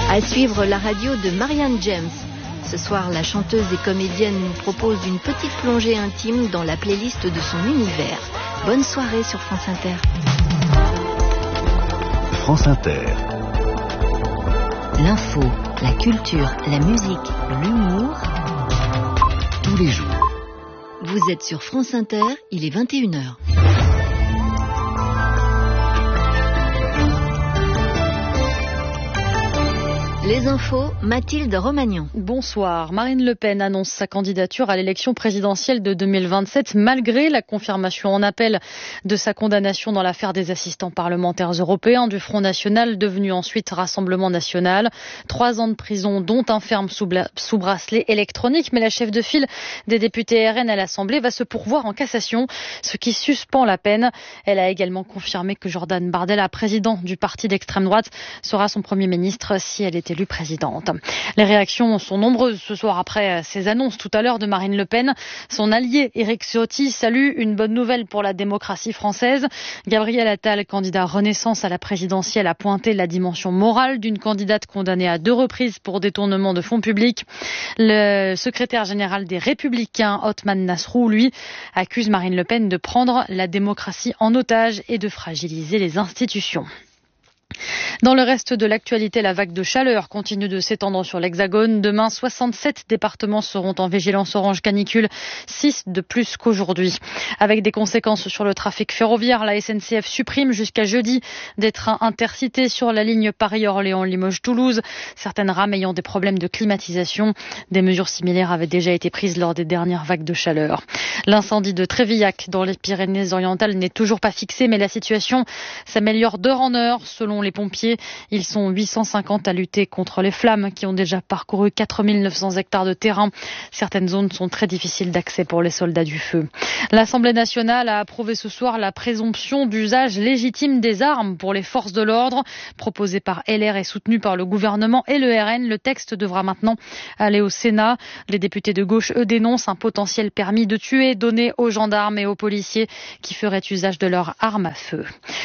À suivre la radio de Marianne James. Ce soir, la chanteuse et comédienne nous propose une petite plongée intime dans la playlist de son univers. Bonne soirée sur France Inter. France Inter. L'info, la culture, la musique, l'humour. Tous les jours. Vous êtes sur France Inter, il est 21h. Les infos, Mathilde Romagnan. Bonsoir. Marine Le Pen annonce sa candidature à l'élection présidentielle de 2027 malgré la confirmation en appel de sa condamnation dans l'affaire des assistants parlementaires européens du Front National, devenu ensuite Rassemblement National. 3 ans de prison, dont un ferme sous bracelet électronique. Mais la chef de file des députés RN à l'Assemblée va se pourvoir en cassation, ce qui suspend la peine. Elle a également confirmé que Jordan Bardella, président du parti d'extrême droite, sera son Premier ministre si elle est élue présidente. Les réactions sont nombreuses ce soir après ces annonces tout à l'heure de Marine Le Pen. Son allié Éric Ciotti salue une bonne nouvelle pour la démocratie française. Gabriel Attal, candidat Renaissance à la présidentielle, a pointé la dimension morale d'une candidate condamnée à 2 reprises pour détournement de fonds publics. Le secrétaire général des Républicains, Othman Nasrou, lui, accuse Marine Le Pen de prendre la démocratie en otage et de fragiliser les institutions. Dans le reste de l'actualité, la vague de chaleur continue de s'étendre sur l'Hexagone. Demain, 67 départements seront en vigilance orange canicule, 6 de plus qu'aujourd'hui. Avec des conséquences sur le trafic ferroviaire, la SNCF supprime jusqu'à jeudi des trains intercités sur la ligne Paris-Orléans-Limoges-Toulouse. Certaines rames ayant des problèmes de climatisation. Des mesures similaires avaient déjà été prises lors des dernières vagues de chaleur. L'incendie de Trévillac dans les Pyrénées-Orientales n'est toujours pas fixé, mais la situation s'améliore d'heure en heure selon les pompiers. Ils sont 850 à lutter contre les flammes qui ont déjà parcouru 4900 hectares de terrain. Certaines zones sont très difficiles d'accès pour les soldats du feu. L'Assemblée nationale a approuvé ce soir la présomption d'usage légitime des armes pour les forces de l'ordre. Proposée par LR et soutenue par le gouvernement et le RN, le texte devra maintenant aller au Sénat. Les députés de gauche, eux, dénoncent un potentiel permis de tuer donné aux gendarmes et aux policiers qui feraient usage de leurs armes à feu.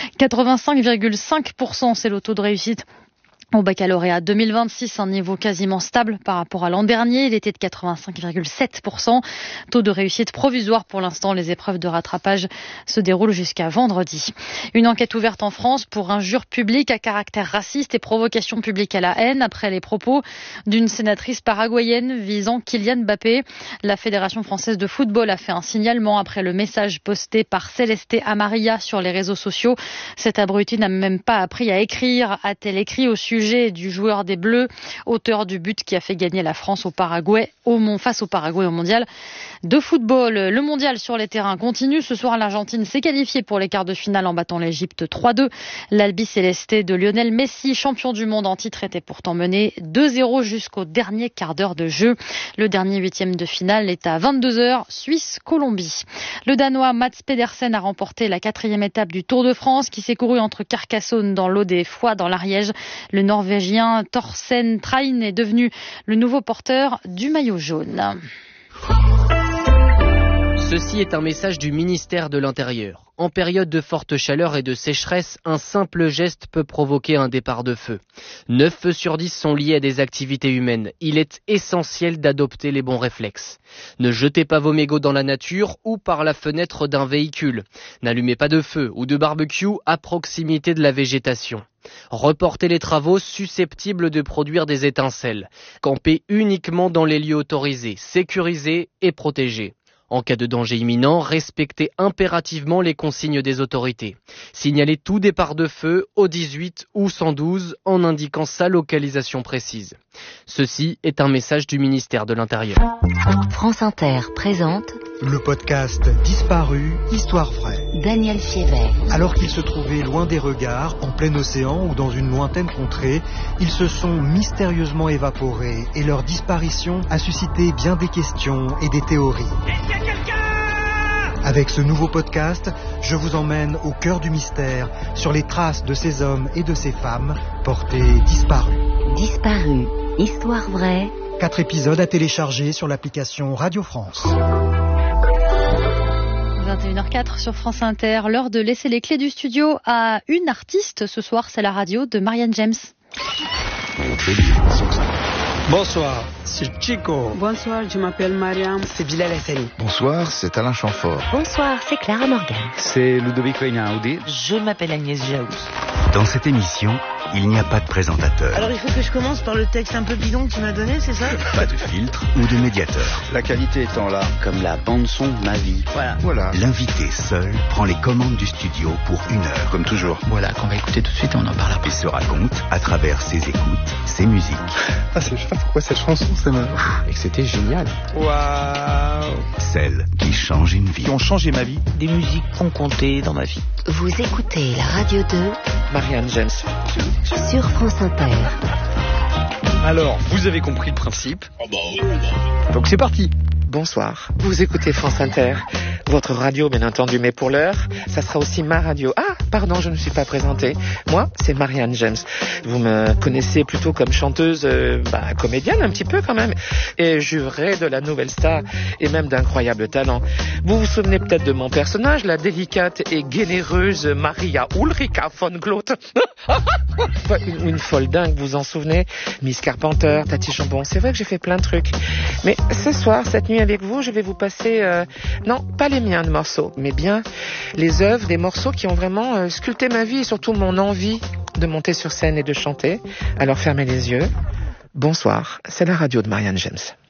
85,5%, c'est le taux de réussite au baccalauréat 2026, un niveau quasiment stable par rapport à l'an dernier. Il était de 85,7%. Taux de réussite provisoire pour l'instant. Les épreuves de rattrapage se déroulent jusqu'à vendredi. Une enquête ouverte en France pour injures publiques à caractère raciste et provocation publique à la haine après les propos d'une sénatrice paraguayenne visant Kylian Mbappé. La Fédération française de football a fait un signalement après le message posté par Célesté Amarilla sur les réseaux sociaux. Cet abruti n'a même pas appris à écrire, a-t-elle écrit au sujet du joueur des Bleus, auteur du but qui a fait gagner la France face au Paraguay au mondial de football. Le mondial sur les terrains continue. Ce soir, l'Argentine s'est qualifiée pour les quarts de finale en battant l'Égypte 3-2. L'Albi Célesté de Lionel Messi, champion du monde en titre, était pourtant mené 2-0 jusqu'au dernier quart d'heure de jeu. Le dernier 8e de finale est à 22h, Suisse-Colombie. Le Danois Mats Pedersen a remporté la 4e étape du Tour de France qui s'est couru entre Carcassonne dans l'Aude et Foix dans l'Ariège. Le Norvégien Thorsten Train est devenu le nouveau porteur du maillot jaune. Ceci est un message du ministère de l'Intérieur. En période de forte chaleur et de sécheresse, un simple geste peut provoquer un départ de feu. 9 feux sur 10 sont liés à des activités humaines. Il est essentiel d'adopter les bons réflexes. Ne jetez pas vos mégots dans la nature ou par la fenêtre d'un véhicule. N'allumez pas de feu ou de barbecue à proximité de la végétation. Reportez les travaux susceptibles de produire des étincelles. Campez uniquement dans les lieux autorisés, sécurisés et protégés. En cas de danger imminent, respectez impérativement les consignes des autorités. Signalez tout départ de feu au 18 ou 112 en indiquant sa localisation précise. Ceci est un message du ministère de l'Intérieur. France Inter présente le podcast Disparu, Histoire vraie. Daniel Siévert. Alors qu'ils se trouvaient loin des regards, en plein océan ou dans une lointaine contrée, ils se sont mystérieusement évaporés et leur disparition a suscité bien des questions et des théories. Avec ce nouveau podcast, je vous emmène au cœur du mystère, sur les traces de ces hommes et de ces femmes portés disparus. Disparu, Histoire vraie. 4 épisodes à télécharger sur l'application Radio France. 21h04 sur France Inter, l'heure de laisser les clés du studio à une artiste. Ce soir, c'est la radio de Marianne James. Bonsoir, c'est Chico. Bonsoir, je m'appelle Mariam. C'est Bilal Hassani. Bonsoir, c'est Alain Chamfort. Bonsoir, c'est Clara Morgan. C'est Ludovic Einaudi. Je m'appelle Agnès Jaouz. Dans cette émission, il n'y a pas de présentateur. Alors il faut que je commence par le texte un peu bidon que tu m'as donné, c'est ça? Pas de filtre ou de médiateur. La qualité étant là, comme la bande-son de ma vie. Voilà. L'invité seul prend les commandes du studio pour 1 heure. Comme toujours. Voilà, qu'on va écouter tout de suite et on en parle après. Et se raconte à travers ses écoutes, ses musiques. Ah, je sais pas pourquoi cette chanson, ça m'a... Et que c'était génial. Waouh. Celles qui changent une vie. Qui ont changé ma vie. Des musiques ont compté dans ma vie. Vous écoutez la radio 2 Marianne James. sur France Inter. Alors, vous avez compris le principe. Donc c'est parti. Bonsoir, vous écoutez France Inter, votre radio bien entendu, mais pour l'heure, ça sera aussi ma radio. Ah, pardon, je ne me suis pas présentée. Moi, c'est Marianne James. Vous me connaissez plutôt comme chanteuse, comédienne un petit peu quand même, et jurée de la nouvelle star, et même d'incroyables talents. Vous vous souvenez peut-être de mon personnage, la délicate et généreuse Maria Ulrika von Glotte. Une folle dingue, vous en souvenez? Miss Carpenter, Tati Chambon, c'est vrai que j'ai fait plein de trucs. Mais ce soir, cette nuit avec vous, je vais vous passer, non, pas les miens de morceaux, mais bien les œuvres, des morceaux qui ont vraiment sculpté ma vie et surtout mon envie de monter sur scène et de chanter. Alors fermez les yeux. Bonsoir, c'est la radio de Marianne James.